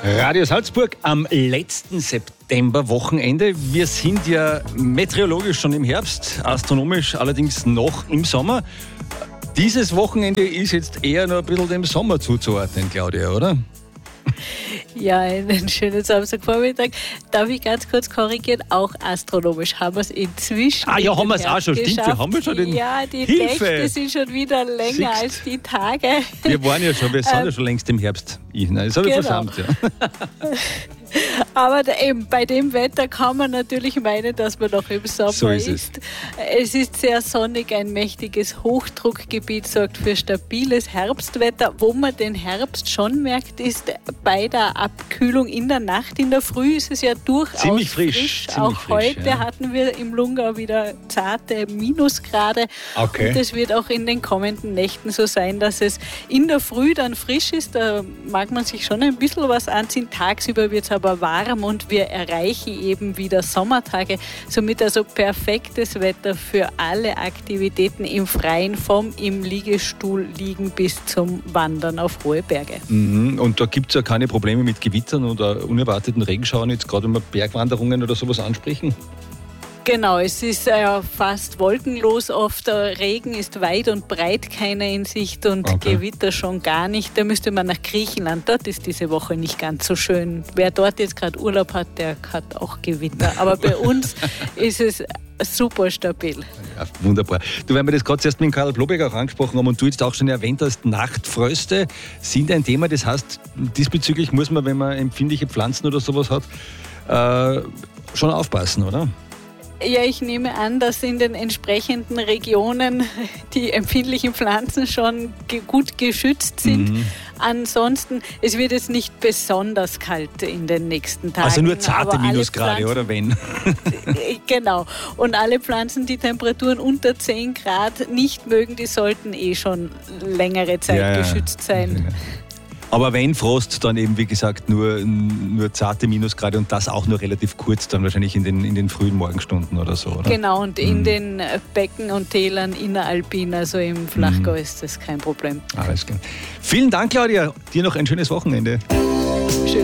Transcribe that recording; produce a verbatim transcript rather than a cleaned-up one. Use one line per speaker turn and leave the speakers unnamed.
Radio Salzburg am letzten September-Wochenende. Wir sind ja meteorologisch schon im Herbst, astronomisch allerdings noch im Sommer. Dieses Wochenende ist jetzt eher noch ein bisschen dem Sommer zuzuordnen, Claudia, oder?
Ja, einen schönen Samstagvormittag. Darf ich ganz kurz korrigieren? Auch astronomisch haben wir es inzwischen.
Ah ja, haben wir es auch schon. Stimmt, wir haben schon den
Ja, die
Hilfe.
Nächte sind schon wieder länger
Siehst.
als die Tage.
Wir waren ja schon, wir sind
Ähm,
ja schon längst im Herbst. Ich, nein, das habe ich
genau.
versammelt, ja.
Aber da eben, bei dem Wetter kann man natürlich meinen, dass man noch im Sommer
So ist
ist.
es.
Es ist sehr sonnig, ein mächtiges Hochdruckgebiet sorgt für stabiles Herbstwetter. Wo man den Herbst schon merkt, ist bei der Abkühlung in der Nacht. In der Früh ist es ja durchaus
Ziemlich frisch,
frisch.
ziemlich
Auch
frisch,
heute
ja.
hatten wir im Lungau wieder zarte Minusgrade.
Okay.
Und es wird auch in den kommenden Nächten so sein, dass es in der Früh dann frisch ist. Da mag man sich schon ein bisschen was anziehen. Tagsüber wird es aber warm und wir erreichen eben wieder Sommertage. Somit also perfektes Wetter für alle Aktivitäten im Freien, vom im Liegestuhl liegen bis zum Wandern auf hohe Berge.
Mhm. Und da gibt es ja keine Probleme mit Gewittern oder unerwarteten Regenschauern, jetzt gerade wenn wir Bergwanderungen oder sowas ansprechen?
Genau, es ist äh, fast wolkenlos oft. Der Regen ist weit und breit keiner in Sicht und
Okay.
Gewitter schon gar nicht. Da müsste man nach Griechenland. Dort ist diese Woche nicht ganz so schön. Wer dort jetzt gerade Urlaub hat, der hat auch Gewitter. Aber bei uns ist es super stabil.
Ja, wunderbar. Du, weil wir das gerade zuerst mit Karl Blobeck auch angesprochen haben und du jetzt auch schon erwähnt hast, Nachtfröste sind ein Thema. Das heißt, diesbezüglich muss man, wenn man empfindliche Pflanzen oder sowas hat, äh, schon aufpassen, oder?
Ja, ich nehme an, dass in den entsprechenden Regionen die empfindlichen Pflanzen schon ge- gut geschützt sind.
Mhm.
Ansonsten, es wird jetzt nicht besonders kalt in den nächsten Tagen.
Also nur zarte
aber alle
Minusgrade,
Pflanzen-
oder wenn?
Genau. Und alle Pflanzen, die Temperaturen unter zehn Grad nicht mögen, die sollten eh schon längere Zeit
Ja, ja.
geschützt sein.
Aber wenn Frost, dann eben, wie gesagt, nur, nur zarte Minusgrade und das auch nur relativ kurz, dann wahrscheinlich in den, in den frühen Morgenstunden oder so, oder?
Genau, und in
Mhm.
den Becken und Tälern inneralpin, also im Flachgau,
Mhm.
ist das kein Problem.
Alles klar. Vielen Dank, Claudia. Dir noch ein schönes Wochenende.
Schön.